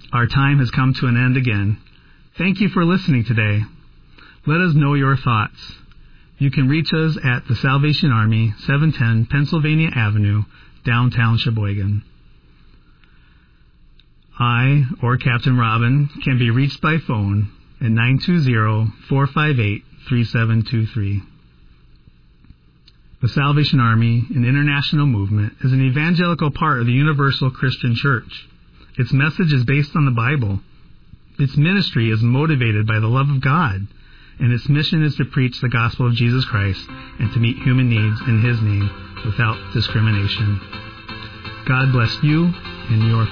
Our time has come to an end again. Thank you for listening today. Let us know your thoughts. You can reach us at the Salvation Army, 710 Pennsylvania Avenue, downtown Sheboygan. I, or Captain Robin, can be reached by phone at 920-458-3723. The Salvation Army, an international movement, is an evangelical part of the Universal Christian Church. Its message is based on the Bible. Its ministry is motivated by the love of God, and its mission is to preach the gospel of Jesus Christ and to meet human needs in His name without discrimination. God bless you and your